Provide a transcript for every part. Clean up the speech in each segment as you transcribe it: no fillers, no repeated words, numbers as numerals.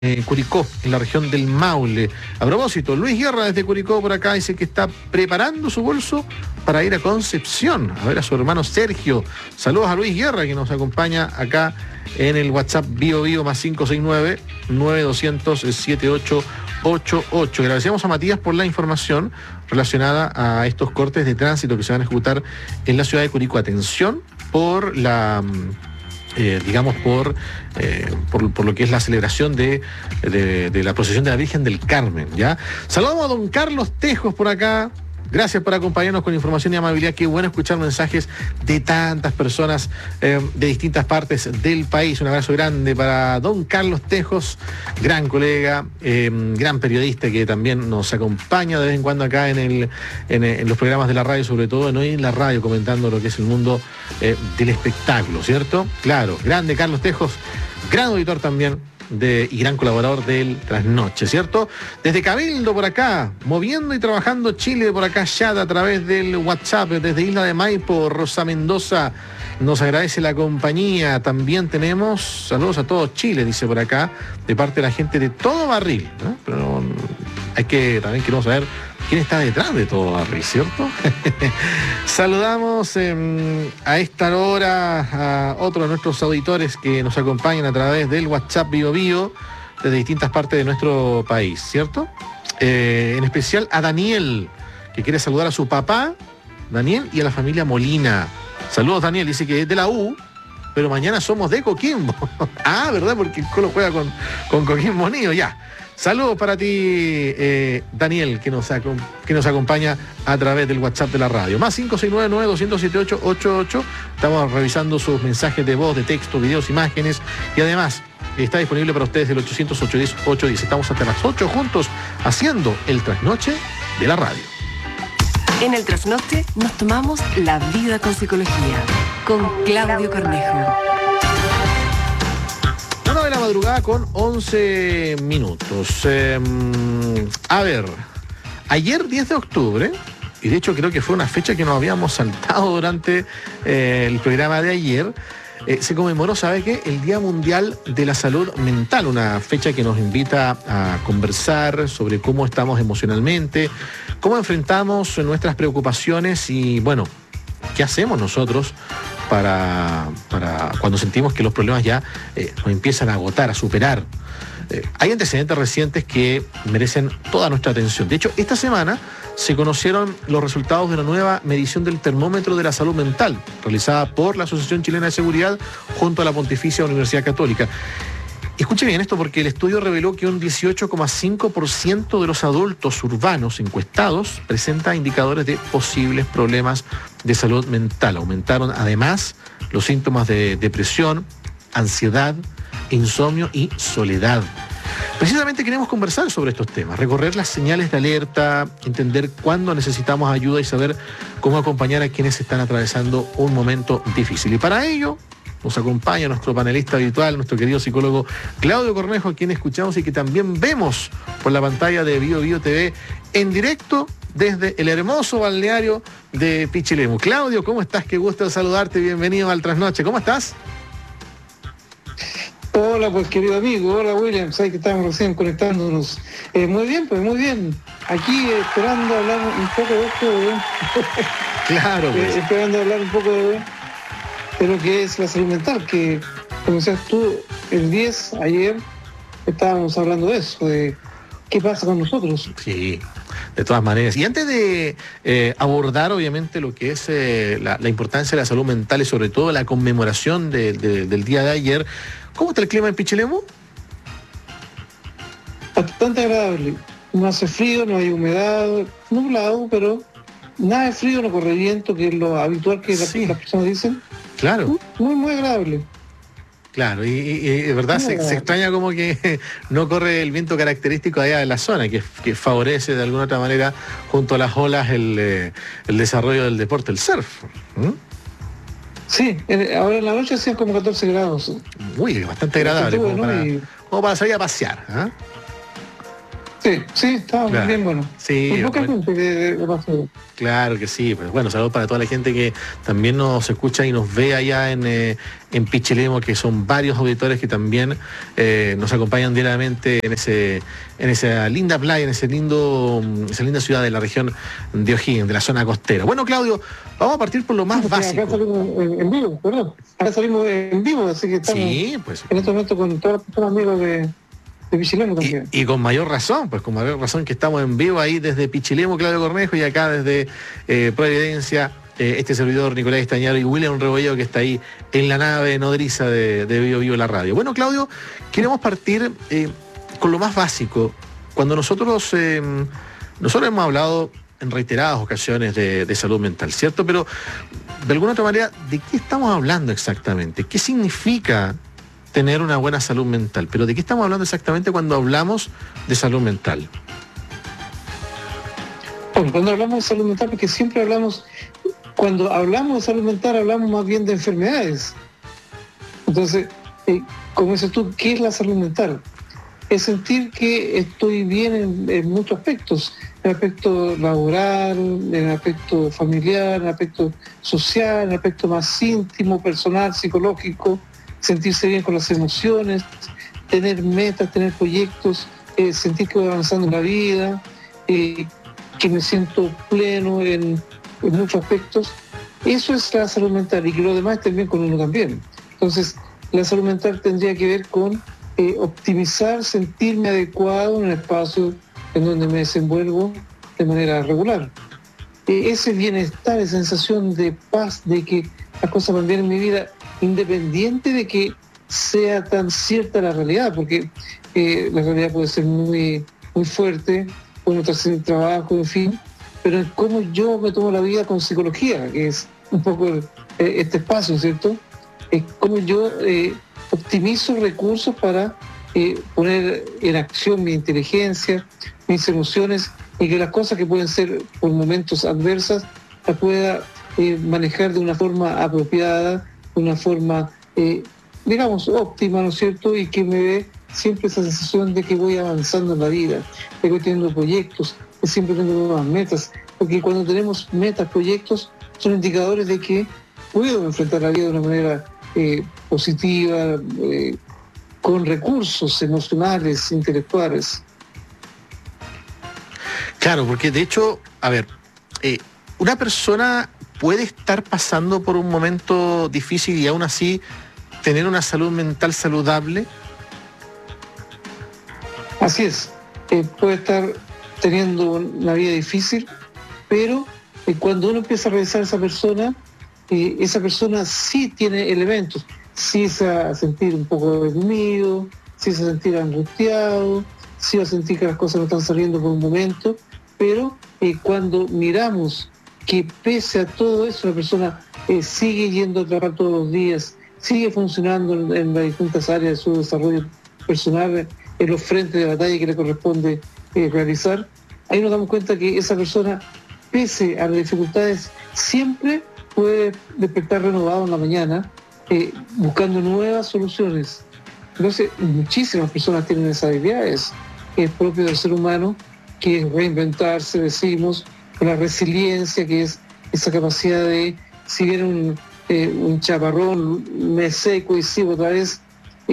Curicó, en la región del Maule. A propósito, Luis Guerra desde Curicó por acá dice que está preparando su bolso para ir a Concepción a ver a su hermano Sergio. Saludos a Luis Guerra que nos acompaña acá en el WhatsApp Bio más 569-9200-7888. Agradecemos a Matías por la información relacionada a estos cortes de tránsito que se van a ejecutar en la ciudad de Curicó. Atención por la... por lo que es la celebración de la procesión de la Virgen del Carmen, ¿ya? Saludamos a don Carlos Tejos por acá. Gracias por acompañarnos con información y amabilidad. Qué bueno escuchar mensajes de tantas personas de distintas partes del país. Un abrazo grande para don Carlos Tejos, gran colega, gran periodista que también nos acompaña de vez en cuando acá en los programas de la radio, sobre todo en la radio, comentando lo que es el mundo del espectáculo, ¿cierto? Claro, grande Carlos Tejos, gran auditor también y gran colaborador del Trasnoche, ¿cierto? Desde Cabildo por acá, moviendo y trabajando Chile por acá ya a través del WhatsApp, desde Isla de Maipo, Rosa Mendoza nos agradece la compañía. También tenemos saludos a todo Chile, dice por acá, de parte de la gente de Todo Barril, ¿no? Pero también queremos saber quién está detrás de Todo Barril, ¿cierto? Saludamos a esta hora a otros de nuestros auditores que nos acompañan a través del WhatsApp Bio desde distintas partes de nuestro país, ¿cierto? En especial a Daniel, que quiere saludar a su papá, Daniel, y a la familia Molina. Saludos, Daniel, dice que es de la U, pero mañana somos de Coquimbo. Ah, ¿verdad? Porque el Colo juega con Coquimbo Unido, ya. Saludos para ti, Daniel, que nos acompaña a través del WhatsApp de la radio. Más 569-9200-7888. Estamos revisando sus mensajes de voz, de texto, videos, imágenes. Y además, está disponible para ustedes el 800-810-810. Estamos hasta las 8 juntos haciendo el trasnoche de la radio. En el Trasnoche nos tomamos la vida con psicología. Con Claudio Cornejo. 1 de la madrugada con 11 minutos. A ver, ayer 10 de octubre, y de hecho creo que fue una fecha que nos habíamos saltado durante el programa de ayer, se conmemoró, ¿sabe qué? El Día Mundial de la Salud Mental, una fecha que nos invita a conversar sobre cómo estamos emocionalmente, cómo enfrentamos nuestras preocupaciones y, bueno, ¿qué hacemos nosotros para cuando sentimos que los problemas ya nos empiezan a agotar, a superar? Hay antecedentes recientes que merecen toda nuestra atención. De hecho, esta semana se conocieron los resultados de una nueva medición del termómetro de la salud mental, realizada por la Asociación Chilena de Seguridad junto a la Pontificia Universidad Católica. Escuche bien esto, porque el estudio reveló que un 18,5% de los adultos urbanos encuestados presenta indicadores de posibles problemas de salud mental. Aumentaron además los síntomas de depresión, ansiedad, insomnio y soledad. Precisamente queremos conversar sobre estos temas, recorrer las señales de alerta, entender cuándo necesitamos ayuda y saber cómo acompañar a quienes están atravesando un momento difícil. Y para ello nos acompaña nuestro panelista habitual, nuestro querido psicólogo Claudio Cornejo, a quien escuchamos y que también vemos por la pantalla de Bio TV en directo desde el hermoso balneario de Pichilemu. Claudio, ¿cómo estás? Qué gusto saludarte, bienvenido al Trasnoche. ¿Cómo estás? Hola, pues querido amigo, hola William, sabes que estamos recién conectándonos. Muy bien, pues muy bien. Aquí esperando hablar un poco de esto, Claro, pues. Esperando hablar un poco de lo que es la salud mental, que como decías tú, ayer estábamos hablando de eso, de qué pasa con nosotros. Sí, de todas maneras. Y antes de abordar obviamente lo que es la importancia de la salud mental y sobre todo la conmemoración del día de ayer, ¿cómo está el clima en Pichilemu? Bastante agradable. No hace frío, no hay humedad, nublado, pero nada de frío, no corre viento, que es lo habitual que las personas dicen. Claro. Muy, muy agradable. Claro, y de verdad se extraña como que no corre el viento característico allá de la zona, que favorece de alguna otra manera junto a las olas el desarrollo del deporte, el surf. Sí, ahora en la noche hacían como 14 grados. Muy, bastante agradable, como para salir a pasear. Sí, está Claro. bien bueno. Sí, Y poca bueno. gente que pasó. Claro que sí, pues bueno, saludos para toda la gente que también nos escucha y nos ve allá en Pichilemu, que son varios auditores que también nos acompañan diariamente en esa linda playa, esa linda ciudad de la región de O'Higgins, de la zona costera. Bueno, Claudio, vamos a partir por lo más Porque básico. acá salimos en vivo, perdón. Acá salimos en vivo, así que estamos Sí, pues. en este momento con todas las personas amigos de Pichilemu también. Y con mayor razón, pues con mayor razón que estamos en vivo ahí desde Pichilemu, Claudio Cornejo, y acá desde Providencia, este servidor Nicolás Estañaro y William Rebolledo, que está ahí en la nave nodriza de Vivo Vivo la radio. Bueno, Claudio, queremos partir con lo más básico. Cuando nosotros hemos hablado en reiteradas ocasiones de salud mental, ¿cierto? Pero de alguna otra manera, ¿de qué estamos hablando exactamente? ¿Qué significa tener una buena salud mental? Pero ¿de qué estamos hablando exactamente cuando hablamos de salud mental? Bueno, cuando hablamos de salud mental, porque siempre cuando hablamos de salud mental, hablamos más bien de enfermedades. Entonces, como dices tú, ¿qué es la salud mental? Es sentir que estoy bien en muchos aspectos, en el aspecto laboral, en el aspecto familiar, en el aspecto social, en el aspecto más íntimo, personal, psicológico, sentirse bien con las emociones, tener metas, tener proyectos, sentir que voy avanzando en la vida, que me siento pleno en muchos aspectos. Eso es la salud mental, y que lo demás esté bien con uno también. Entonces, la salud mental tendría que ver con optimizar, sentirme adecuado en el espacio en donde me desenvuelvo de manera regular. Ese bienestar, esa sensación de paz, de que las cosas van bien en mi vida, independiente de que sea tan cierta la realidad, porque la realidad puede ser muy, muy fuerte, puede estar sin trabajo, en fin, pero en cómo yo me tomo la vida con psicología, que es un poco este espacio, ¿cierto? Es cómo yo optimizo recursos para poner en acción mi inteligencia, mis emociones, y que las cosas que pueden ser por momentos adversas las pueda manejar de una forma apropiada, de una forma, digamos, óptima, ¿no es cierto? Y que me dé siempre esa sensación de que voy avanzando en la vida, de que voy teniendo proyectos, que siempre tengo nuevas metas, porque cuando tenemos metas, proyectos, son indicadores de que puedo enfrentar la vida de una manera positiva, con recursos emocionales, intelectuales. Claro, porque de hecho, a ver, una persona puede estar pasando por un momento difícil y aún así tener una salud mental saludable. Así es, puede estar teniendo una vida difícil, pero cuando uno empieza a revisar a esa persona sí tiene elementos, sí se va a sentir un poco deprimido, sí se va a sentir angustiado, sí va a sentir que las cosas no están saliendo por un momento, pero cuando miramos que pese a todo eso la persona sigue yendo a trabajar todos los días, sigue funcionando en las distintas áreas de su desarrollo personal, en los frentes de batalla que le corresponde realizar, ahí nos damos cuenta que esa persona, pese a las dificultades, siempre puede despertar renovado en la mañana, buscando nuevas soluciones. Entonces, muchísimas personas tienen esas habilidades, que es propio del ser humano, que es reinventarse, decimos, con la resiliencia, que es esa capacidad de, si viene un chaparrón, me seco y sigo otra vez.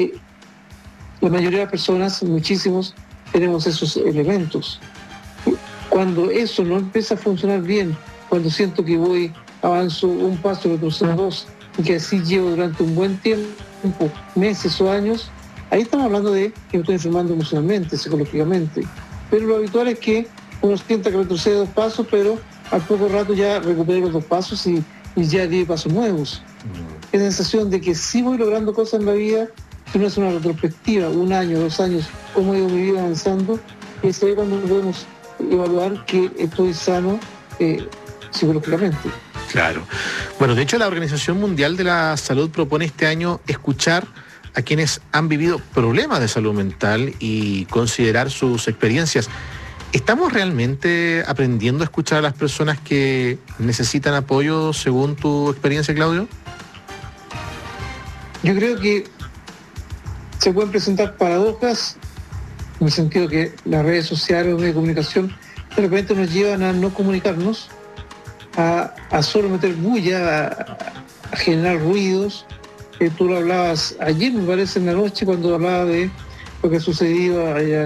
La mayoría de las personas, muchísimos, tenemos esos elementos. Cuando eso no empieza a funcionar bien, cuando siento que avanzo un paso, retrocedo dos, y que así llevo durante un buen tiempo, meses o años, ahí estamos hablando de que me estoy enfermando emocionalmente, psicológicamente. Pero lo habitual es que uno sienta que retrocede 2 pasos, pero al poco rato ya recupera los 2 pasos y ya 10 pasos nuevos. Es la sensación de que sí voy logrando cosas en la vida, que no es una retrospectiva, 1 año, 2 años, cómo he ido mi vida avanzando, y es ahí cuando podemos evaluar que estoy sano psicológicamente. Claro. Bueno, de hecho la Organización Mundial de la Salud propone este año escuchar a quienes han vivido problemas de salud mental y considerar sus experiencias. ¿Estamos realmente aprendiendo a escuchar a las personas que necesitan apoyo según tu experiencia, Claudio? Yo creo que se pueden presentar paradojas en el sentido que las redes sociales, los medios de comunicación, de repente nos llevan a no comunicarnos, a solo meter bulla, a generar ruidos. Tú lo hablabas ayer, me parece, en la noche, cuando hablaba de lo que ha sucedido allá